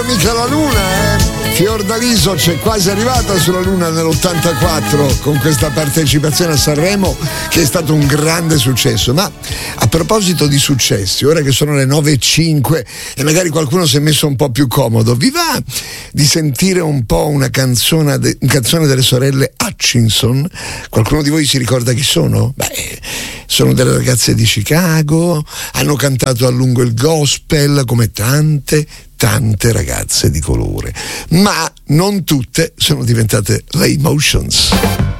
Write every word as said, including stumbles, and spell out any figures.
Mica la luna, eh? Fiordaliso c'è quasi arrivata sulla luna nell'ottantaquattro con questa partecipazione a Sanremo che è stato un grande successo. Ma a proposito di successi, ora che sono le nove e cinque e magari qualcuno si è messo un po' più comodo, vi va di sentire un po' una canzone, de- una canzone delle sorelle Hutchinson? Qualcuno di voi si ricorda chi sono? Beh, sono delle ragazze di Chicago, hanno cantato a lungo il gospel come tante tante ragazze di colore, ma non tutte sono diventate le Emotions.